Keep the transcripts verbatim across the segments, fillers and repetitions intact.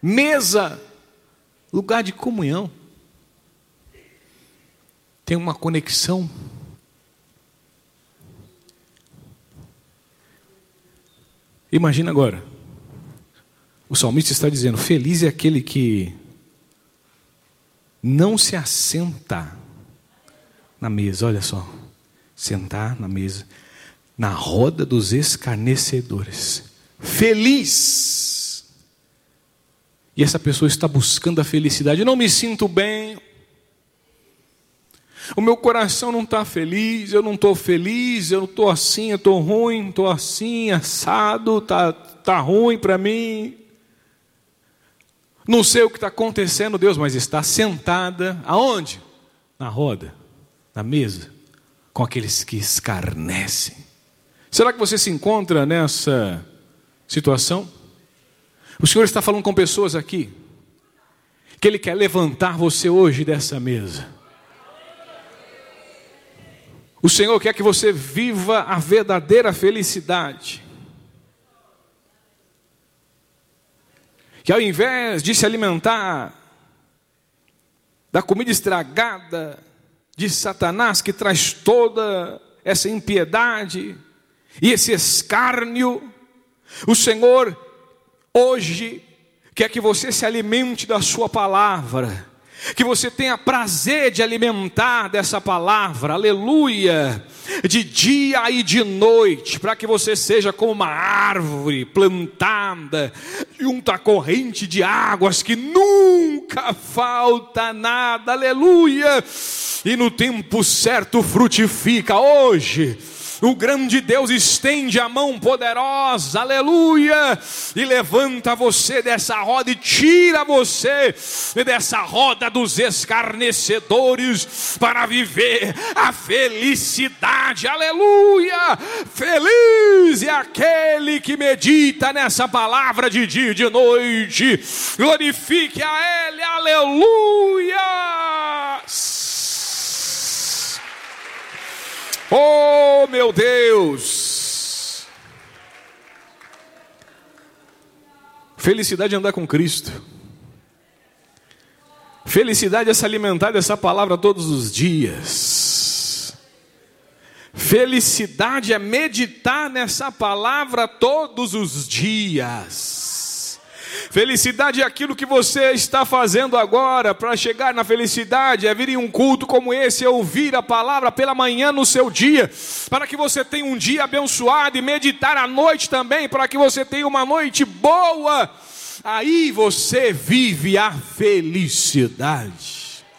Mesa, lugar de comunhão. Tem uma conexão. Imagina agora, o salmista está dizendo: feliz é aquele que não se assenta na mesa, olha só, sentar na mesa, na roda dos escarnecedores. Feliz. E essa pessoa está buscando a felicidade. Eu não me sinto bem, o meu coração não está feliz, eu não estou feliz, eu não estou assim, eu estou ruim, estou assim, assado, está tá ruim para mim. Não sei o que está acontecendo, Deus, mas está sentada, aonde? Na roda, na mesa, com aqueles que escarnecem. Será que você se encontra nessa situação? O Senhor está falando com pessoas aqui, que Ele quer levantar você hoje dessa mesa. O Senhor quer que você viva a verdadeira felicidade. Que ao invés de se alimentar da comida estragada de Satanás, que traz toda essa impiedade e esse escárnio, o Senhor hoje quer que você se alimente da sua palavra, que você tenha prazer de alimentar dessa palavra, aleluia, de dia e de noite, para que você seja como uma árvore plantada junto à corrente de águas, que nunca falta nada, aleluia, e no tempo certo frutifica. Hoje o grande Deus estende a mão poderosa, aleluia, e levanta você dessa roda e tira você dessa roda dos escarnecedores para viver a felicidade, aleluia. Feliz é aquele que medita nessa palavra de dia e de noite, glorifique a Ele, aleluia. Oh, meu Deus! Felicidade é andar com Cristo. Felicidade é se alimentar dessa palavra todos os dias. Felicidade é meditar nessa palavra todos os dias. Felicidade é aquilo que você está fazendo agora para chegar na felicidade, é vir em um culto como esse, é ouvir a palavra pela manhã no seu dia, para que você tenha um dia abençoado, e meditar à noite também, para que você tenha uma noite boa. Aí você vive a felicidade.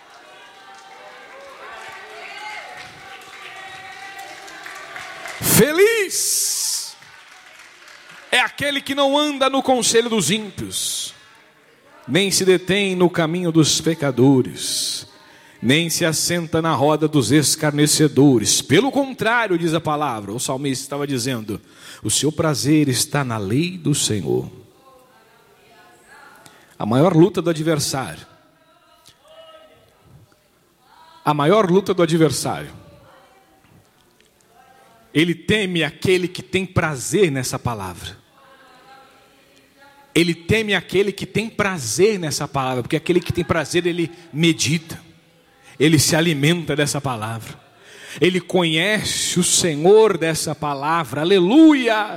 Feliz é aquele que não anda no conselho dos ímpios, nem se detém no caminho dos pecadores, nem se assenta na roda dos escarnecedores. Pelo contrário, diz a palavra, o salmista estava dizendo, o seu prazer está na lei do Senhor. A maior luta do adversário, a maior luta do adversário, ele teme aquele que tem prazer nessa palavra. Ele teme aquele que tem prazer nessa palavra, porque aquele que tem prazer, ele medita, ele se alimenta dessa palavra, ele conhece o Senhor dessa palavra, aleluia.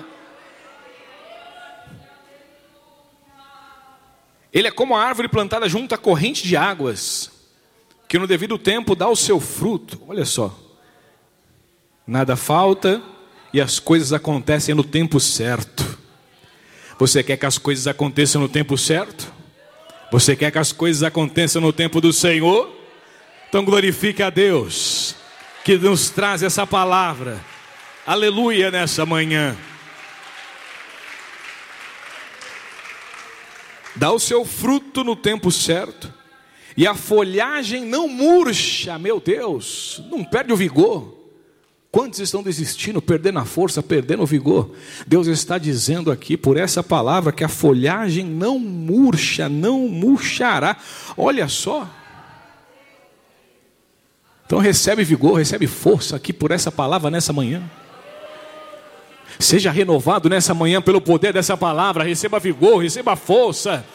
Ele é como a árvore plantada junto à corrente de águas, que no devido tempo dá o seu fruto. Olha só, nada falta e as coisas acontecem no tempo certo. Você quer que as coisas aconteçam no tempo certo? Você quer que as coisas aconteçam no tempo do Senhor? Então glorifique a Deus que nos traz essa palavra, aleluia, nessa manhã. Dá o seu fruto no tempo certo, e a folhagem não murcha, meu Deus, não perde o vigor. Quantos estão desistindo, perdendo a força, perdendo o vigor? Deus está dizendo aqui, por essa palavra, que a folhagem não murcha, não murchará. Olha só. Então recebe vigor, recebe força aqui por essa palavra nessa manhã. Seja renovado nessa manhã pelo poder dessa palavra, receba vigor, receba força.